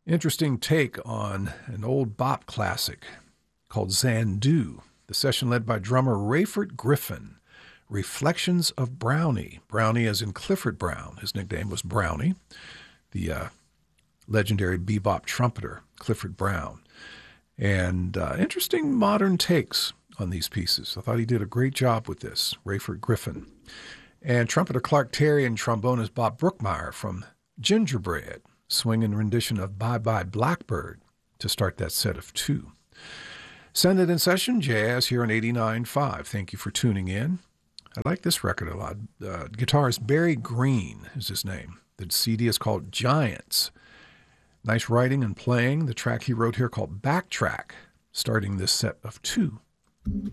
Interesting take on an old bop classic called Zandu. The session led by drummer Rayford Griffin. Reflections of Brownie. Brownie as in Clifford Brown. His nickname was Brownie. The legendary bebop trumpeter, Clifford Brown. And interesting modern takes on these pieces. I thought he did a great job with this, Rayford Griffin. And trumpeter Clark Terry and trombonist Bob Brookmeyer from Gingerbread, swinging rendition of Bye Bye Blackbird to start that set of two. Send It in Session, Jazz here on 89.5. Thank you for tuning in. I like this record a lot. Guitarist Barry Green is his name. The CD is called Giants. Nice writing and playing. The track he wrote here called Backtrack, starting this set of two.